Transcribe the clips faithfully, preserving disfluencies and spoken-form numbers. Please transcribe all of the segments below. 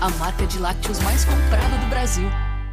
a marca de lácteos mais comprada do Brasil.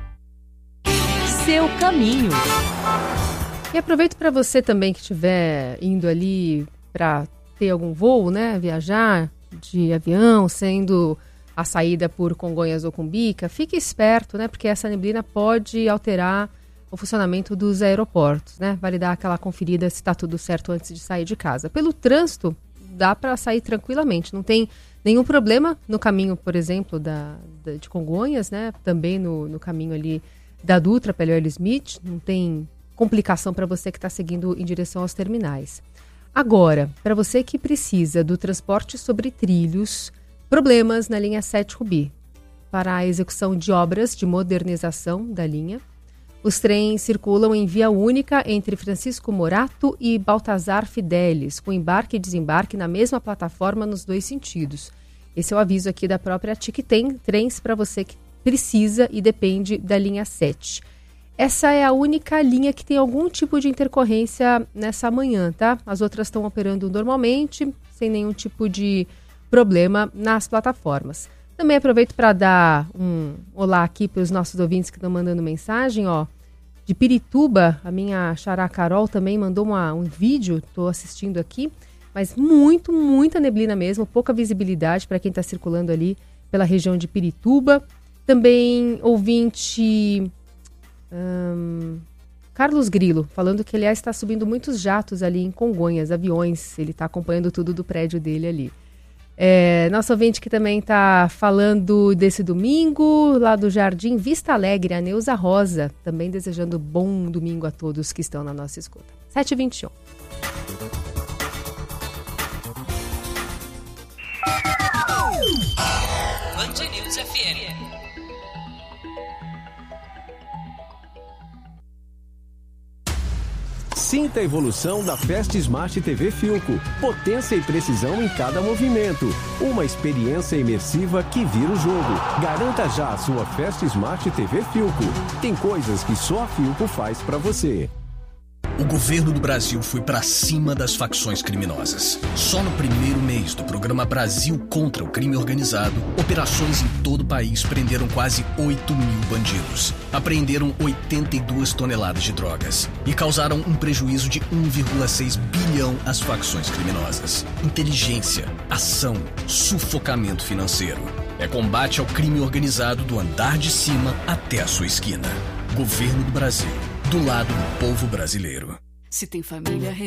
Seu caminho. E aproveito para você também que estiver indo ali para ter algum voo, né, viajar de avião, sendo a saída por Congonhas ou Cumbica, fique esperto, né, porque essa neblina pode alterar o funcionamento dos aeroportos, né? Vale dar aquela conferida se está tudo certo antes de sair de casa. Pelo trânsito, dá para sair tranquilamente, não tem nenhum problema no caminho, por exemplo, da, da, de Congonhas, né? Também no, no caminho ali da Dutra, pelo Earl Smith, não tem complicação para você que está seguindo em direção aos terminais. Agora, para você que precisa do transporte sobre trilhos, problemas na linha sete Rubi. Para a execução de obras de modernização da linha, os trens circulam em via única entre Francisco Morato e Baltazar Fidelis, com embarque e desembarque na mesma plataforma nos dois sentidos. Esse é o aviso aqui da própria T I C Tem Trens para você que precisa e depende da linha sete. Essa é a única linha que tem algum tipo de intercorrência nessa manhã, tá? As outras estão operando normalmente, sem nenhum tipo de problema nas plataformas. Também aproveito para dar um olá aqui para os nossos ouvintes que estão mandando mensagem, ó. De Pirituba, a minha xará Carol também mandou uma, um vídeo, estou assistindo aqui, mas muito, muita neblina mesmo, pouca visibilidade para quem está circulando ali pela região de Pirituba. Também ouvinte hum, Carlos Grilo, falando que, aliás, está subindo muitos jatos ali em Congonhas, aviões, ele está acompanhando tudo do prédio dele ali. É, nosso ouvinte que também está falando desse domingo, lá do Jardim Vista Alegre, a Neuza Rosa, também desejando bom domingo a todos que estão na nossa escuta. sete e vinte e um. Band News F M. Sinta a evolução da Fast Smart T V Philco. Potência e precisão em cada movimento. Uma experiência imersiva que vira o jogo. Garanta já a sua Fast Smart T V Philco. Tem coisas que só a Philco faz pra você. O governo do Brasil foi para cima das facções criminosas. Só no primeiro mês do programa Brasil contra o Crime Organizado, operações em todo o país prenderam quase oito mil bandidos. Apreenderam oitenta e duas toneladas de drogas e causaram um prejuízo de um vírgula seis bilhão às facções criminosas. Inteligência, ação, sufocamento financeiro. É combate ao crime organizado do andar de cima até a sua esquina. Governo do Brasil. Do lado do povo brasileiro. Se tem família